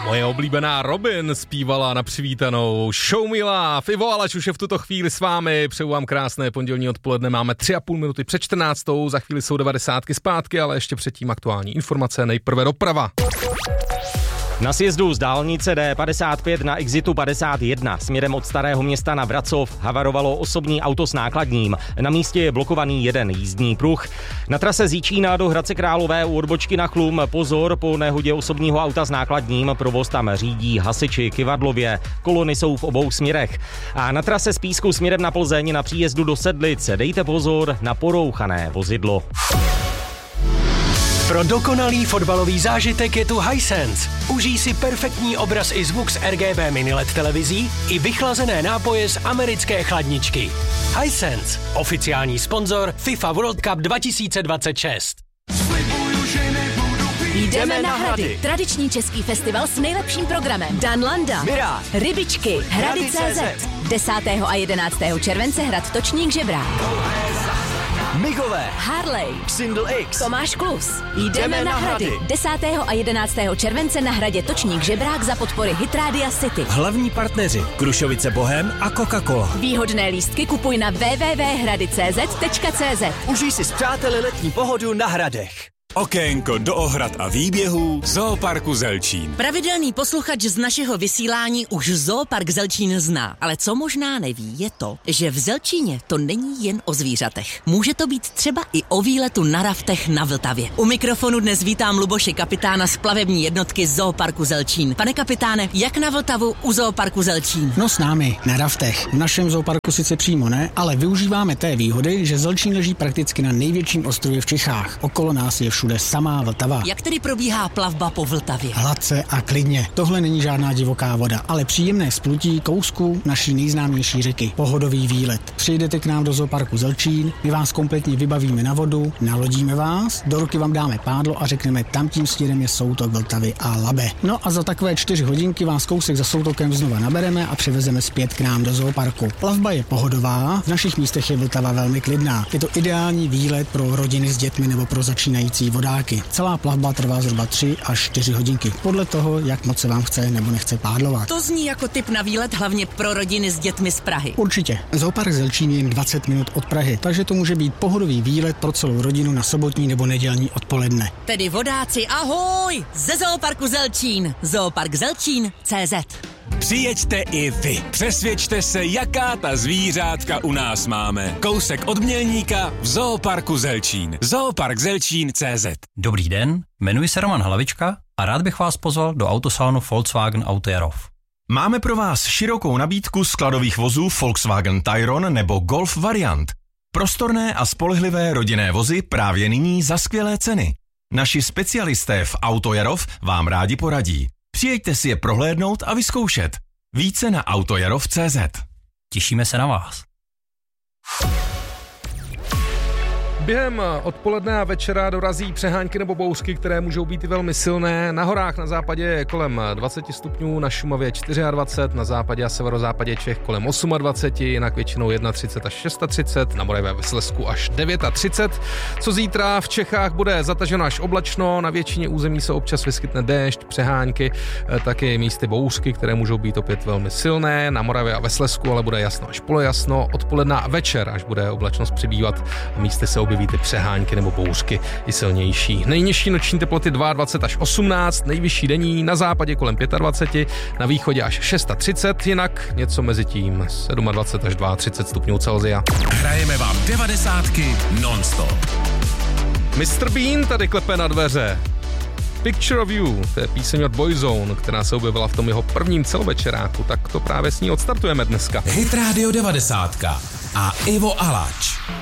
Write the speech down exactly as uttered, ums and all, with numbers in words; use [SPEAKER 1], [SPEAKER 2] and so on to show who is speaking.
[SPEAKER 1] Moje oblíbená Robin zpívala na přivítanou Show Me Love. Ivo Alač už je v tuto chvíli s vámi. Přeju vám krásné pondělní odpoledne. Máme tři a půl minuty před čtrnáctou. Za chvíli jsou devadesátky zpátky, ale ještě předtím aktuální informace. Nejprve doprava.
[SPEAKER 2] Na sjezdu z dálnice D padesát pět na exitu padesát jedna směrem od Starého Města na Vracov havarovalo osobní auto s nákladním. Na místě je blokovaný jeden jízdní pruh. Na trase z Jičína do Hradce Králové u odbočky na Chlum pozor, po nehodě osobního auta s nákladním provoz tam řídí hasiči Kyvadlově. Kolony jsou v obou směrech. A na trase z Písku směrem na Plzeň na příjezdu do Sedlic dejte pozor na porouchané vozidlo.
[SPEAKER 3] Pro dokonalý fotbalový zážitek je tu Hisense. Užij si perfektní obraz i zvuk z R G B mini L E D televizí i vychlazené nápoje z americké chladničky. Hisense, oficiální sponzor FIFA World Cup dva tisíce dvacet šest.
[SPEAKER 4] Jdeme na Hrady. Tradiční český festival s nejlepším programem. Dan Landa,
[SPEAKER 3] Mirá,
[SPEAKER 4] Rybičky, Hrady tečka cé zet. desátého a jedenáctého července Hrad Točník Žebrák.
[SPEAKER 3] Migové,
[SPEAKER 4] Harley,
[SPEAKER 3] Single X,
[SPEAKER 4] Tomáš Klus. Jdeme,
[SPEAKER 3] Jdeme
[SPEAKER 4] na
[SPEAKER 3] na
[SPEAKER 4] Hrady.
[SPEAKER 3] Hrady.
[SPEAKER 4] desátého a jedenáctého července na Hradě Točník Žebrák za podpory Hitrádia City.
[SPEAKER 3] hlavní partneři Krušovice Bohem a Coca-Cola.
[SPEAKER 4] Výhodné lístky kupuj na w w w tečka hrady tečka cé zet tečka cé zet.
[SPEAKER 3] Užij si s přáteli letní pohodu na Hradech.
[SPEAKER 5] Okénko do ohrad a výběhů Zooparku Zelčín.
[SPEAKER 6] Pravidelný posluchač z našeho vysílání už Zoopark Zelčín zná, ale co možná neví je to, že v Zelčíně to není jen o zvířatech. Může to být třeba i o výletu na raftech na Vltavě. U mikrofonu dnes vítám Luboše, kapitána z plavební jednotky Zooparku Zelčín. Pane kapitáne, jak na Vltavu u Zooparku Zelčín?
[SPEAKER 7] No s námi, na raftech. V našem zooparku sice přímo ne, ale využíváme té výhody, že Zelčín leží prakticky na největším ostrově v Čechách. Okolo nás je všude samá Vltava.
[SPEAKER 6] Jak tedy probíhá plavba po Vltavě?
[SPEAKER 7] Hladce a klidně. Tohle není žádná divoká voda, ale příjemné splutí kousku naší nejznámější řeky. Pohodový výlet. Přijdete k nám do zooparku Zelčín, my vás kompletně vybavíme na vodu, nalodíme vás, do ruky vám dáme pádlo a řekneme, tam tím směrem je soutok Vltavy a Labe. No a za takové čtyři hodinky vás kousek za soutokem znova nabereme a přivezeme zpět k nám do zooparku. Plavba je pohodová, v našich místech je Vltava velmi klidná. Je to ideální výlet pro rodiny s dětmi nebo pro začínající vodáky. Celá plavba trvá zhruba tři až čtyři hodinky, podle toho, jak moc se vám chce nebo nechce pádlovat.
[SPEAKER 6] To zní jako tip na výlet hlavně pro rodiny s dětmi z Prahy.
[SPEAKER 7] Určitě. Zoopark Zelčín je jen dvacet minut od Prahy, takže to může být pohodový výlet pro celou rodinu na sobotní nebo nedělní odpoledne.
[SPEAKER 6] Tedy vodáci, ahoj! Ze Zooparku Zelčín. Zoopark Zelčín tečka cé zet.
[SPEAKER 5] Přijeďte i vy. Přesvědčte se, jaká ta zvířátka u nás máme. Kousek od Mělníka v Zooparku Zelčín. Zoopark Zelčín tečka cé zet.
[SPEAKER 8] Dobrý den, jmenuji se Roman Hlavička a rád bych vás pozval do autosalonu Volkswagen Auto Jarov.
[SPEAKER 9] Máme pro vás širokou nabídku skladových vozů Volkswagen Tayron nebo Golf variant. Prostorné a spolehlivé rodinné vozy právě nyní za skvělé ceny. Naši specialisté v Auto Jarov vám rádi poradí. Přijeďte si je prohlédnout a vyzkoušet. Více na autojarov tečka cé zet.
[SPEAKER 8] Těšíme se na vás.
[SPEAKER 1] Během odpoledne a večera dorazí přehánky nebo bouřky, které můžou být i velmi silné. Na horách na západě je kolem dvacet stupňů, na Šumavě dvacet čtyři, na západě a severozápadě Čech kolem dvacet osm, jinak většinou třicet jedna až třicet šest, na Moravě ve Slezsku až třicet devět. Co zítra v Čechách bude zataženo až oblačno, na většině území se občas vyskytne déšť, přehánky, taky místy bouřky, které můžou být opět velmi silné. Na Moravě a ve Slezsku ale bude jasno až polojasno, odpoledne a večer, až bude oblačnost přibývat a místy se objeví ty přehánky nebo bouřky i silnější. Nejnižší noční teploty dvacet dva až osmnáct, nejvyšší denní na západě kolem dvacet pět, na východě až třicet šest, jinak něco mezi tím dvacet sedm až třicet dva stupňů Celsia.
[SPEAKER 5] Hrajeme vám devadesátky non-stop.
[SPEAKER 1] mister Bean tady klepe na dveře. Picture of You, to je píseň od Boyzone, která se objevila v tom jeho prvním celovečeráku, tak to právě s ní odstartujeme dneska.
[SPEAKER 5] Hit Radio devadesátka a Ivo Alač.